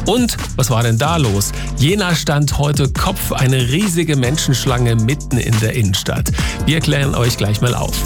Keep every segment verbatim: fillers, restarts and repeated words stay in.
Und was war denn da los? Jena stand heute Kopf, eine riesige Menschenschlange mitten in der Innenstadt. Wir klären euch gleich mal auf.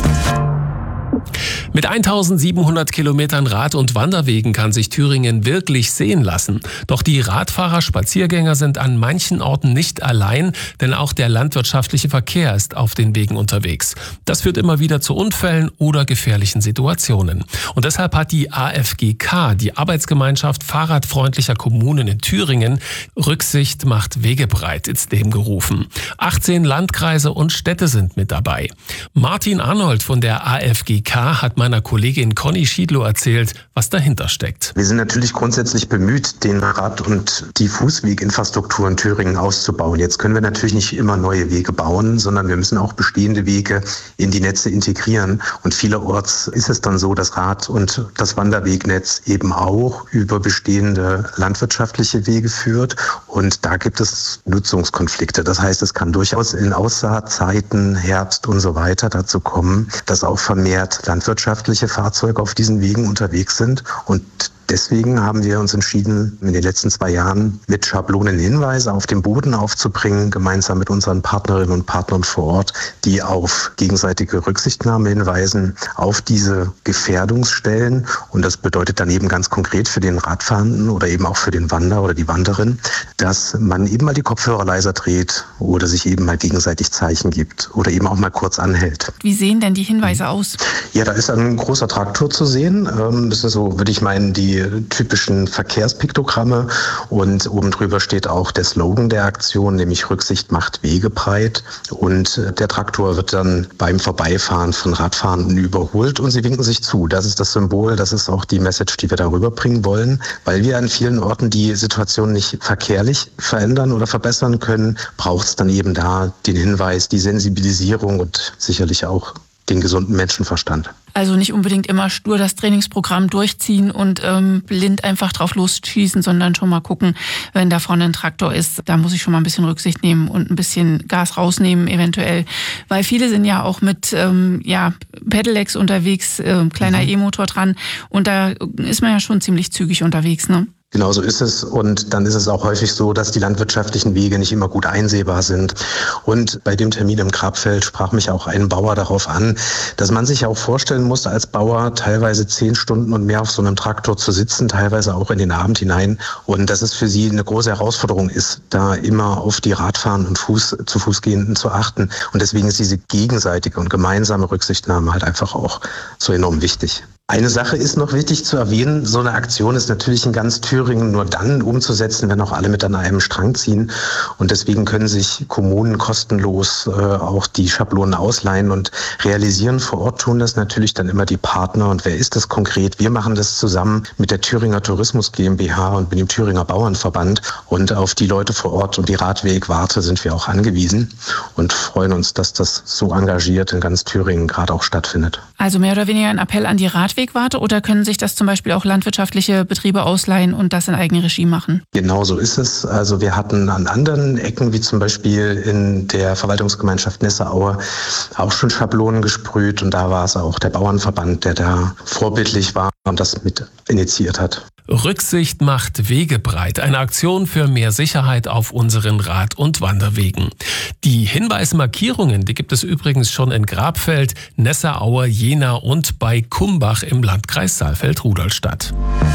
Mit eintausendsiebenhundert Kilometern Rad- und Wanderwegen kann sich Thüringen wirklich sehen lassen. Doch die Radfahrer, Spaziergänger sind an manchen Orten nicht allein, denn auch der landwirtschaftliche Verkehr ist auf den Wegen unterwegs. Das führt immer wieder zu Unfällen oder gefährlichen Situationen. Und deshalb hat die A F G K, die Arbeitsgemeinschaft fahrradfreundlicher Kommunen in Thüringen, Rücksicht macht Wegebreit ins Leben gerufen. achtzehn Landkreise und Städte sind mit dabei. Martin Arnold von der A F G K hat meiner Kollegin Conny Schiedlow erzählt, was dahinter steckt. Wir sind natürlich grundsätzlich bemüht, den Rad- und die Fußweginfrastruktur in Thüringen auszubauen. Jetzt können wir natürlich nicht immer neue Wege bauen, sondern wir müssen auch bestehende Wege in die Netze integrieren. Und vielerorts ist es dann so, dass Rad- und das Wanderwegnetz eben auch über bestehende landwirtschaftliche Wege führt. Und da gibt es Nutzungskonflikte. Das heißt, es kann durchaus in Aussaatzeiten, Herbst und so weiter dazu kommen, dass auch vermehrt landwirtschaftliche Fahrzeuge auf diesen Wegen unterwegs sind. Und deswegen haben wir uns entschieden, in den letzten zwei Jahren mit Schablonen Hinweise auf dem Boden aufzubringen, gemeinsam mit unseren Partnerinnen und Partnern vor Ort, die auf gegenseitige Rücksichtnahme hinweisen, auf diese Gefährdungsstellen. Und das bedeutet dann eben ganz konkret für den Radfahrenden oder eben auch für den Wanderer oder die Wanderin, dass man eben mal die Kopfhörer leiser dreht oder sich eben mal gegenseitig Zeichen gibt oder eben auch mal kurz anhält. Wie sehen denn die Hinweise aus? Ja, da ist ein großer Traktor zu sehen. Das ist so, würde ich meinen, die typischen Verkehrspiktogramme, und oben drüber steht auch der Slogan der Aktion, nämlich Rücksicht macht Wegebreit, und der Traktor wird dann beim Vorbeifahren von Radfahrenden überholt und sie winken sich zu. Das ist das Symbol, das ist auch die Message, die wir darüber bringen wollen, weil wir an vielen Orten die Situation nicht verkehrlich verändern oder verbessern können, braucht es dann eben da den Hinweis, die Sensibilisierung und sicherlich auch den gesunden Menschenverstand. Also nicht unbedingt immer stur das Trainingsprogramm durchziehen und ähm, blind einfach drauf losschießen, sondern schon mal gucken, wenn da vorne ein Traktor ist, da muss ich schon mal ein bisschen Rücksicht nehmen und ein bisschen Gas rausnehmen eventuell. Weil viele sind ja auch mit ähm, ja, Pedelecs unterwegs, äh, kleiner mhm. E-Motor dran, und da ist man ja schon ziemlich zügig unterwegs, ne? Genau so ist es, und dann ist es auch häufig so, dass die landwirtschaftlichen Wege nicht immer gut einsehbar sind. Und bei dem Termin im Grabfeld sprach mich auch ein Bauer darauf an, dass man sich auch vorstellen muss, als Bauer teilweise zehn Stunden und mehr auf so einem Traktor zu sitzen, teilweise auch in den Abend hinein, und dass es für sie eine große Herausforderung ist, da immer auf die Radfahrenden und Fuß, zu Fußgehenden zu achten. Und deswegen ist diese gegenseitige und gemeinsame Rücksichtnahme halt einfach auch so enorm wichtig. Eine Sache ist noch wichtig zu erwähnen, so eine Aktion ist natürlich in ganz Thüringen nur dann umzusetzen, wenn auch alle mit an einem Strang ziehen, und deswegen können sich Kommunen kostenlos äh, auch die Schablonen ausleihen und realisieren. Vor Ort tun das natürlich dann immer die Partner, und wer ist das konkret? Wir machen das zusammen mit der Thüringer Tourismus GmbH und mit dem Thüringer Bauernverband, und auf die Leute vor Ort und die Radwegwarte sind wir auch angewiesen und freuen uns, dass das so engagiert in ganz Thüringen gerade auch stattfindet. Also mehr oder weniger ein Appell an die Radwegwarte, oder können sich das zum Beispiel auch landwirtschaftliche Betriebe ausleihen und das in Eigenregie machen? Genau so ist es. Also wir hatten an anderen Ecken, wie zum Beispiel in der Verwaltungsgemeinschaft Nesseraue, auch schon Schablonen gesprüht, und da war es auch der Bauernverband, der da vorbildlich war und das mit initiiert hat. Rücksicht macht Wegebreit, eine Aktion für mehr Sicherheit auf unseren Rad- und Wanderwegen. Die Hinweismarkierungen, die gibt es übrigens schon in Grabfeld, Nesseraue, Jena und bei Kumbach im Landkreis Saalfeld-Rudolstadt.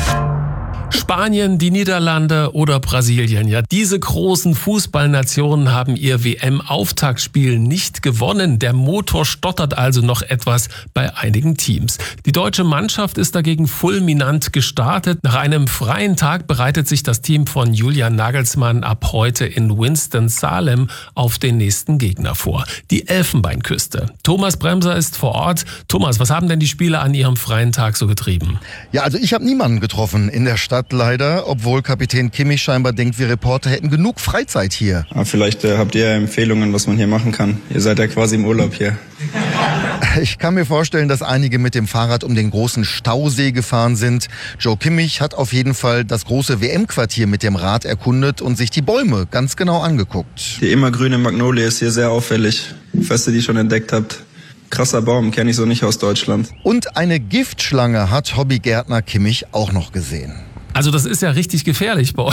Spanien, die Niederlande oder Brasilien. Ja, diese großen Fußballnationen haben ihr W M-Auftaktspiel nicht gewonnen. Der Motor stottert also noch etwas bei einigen Teams. Die deutsche Mannschaft ist dagegen fulminant gestartet. Nach einem freien Tag bereitet sich das Team von Julian Nagelsmann ab heute in Winston-Salem auf den nächsten Gegner vor. Die Elfenbeinküste. Thomas Bremser ist vor Ort. Thomas, was haben denn die Spieler an ihrem freien Tag so getrieben? Ja, also ich habe niemanden getroffen in der Stadt leider, obwohl Kapitän Kimmich scheinbar denkt, wir Reporter hätten genug Freizeit hier. Aber vielleicht äh, habt ihr ja Empfehlungen, was man hier machen kann. Ihr seid ja quasi im Urlaub hier. Ich kann mir vorstellen, dass einige mit dem Fahrrad um den großen Stausee gefahren sind. Joe Kimmich hat auf jeden Fall das große W M-Quartier mit dem Rad erkundet und sich die Bäume ganz genau angeguckt. Die immergrüne Magnolie ist hier sehr auffällig. Falls ihr die schon entdeckt habt. Krasser Baum, kenne ich so nicht aus Deutschland. Und eine Giftschlange hat Hobbygärtner Kimmich auch noch gesehen. Also das ist ja richtig gefährlich bei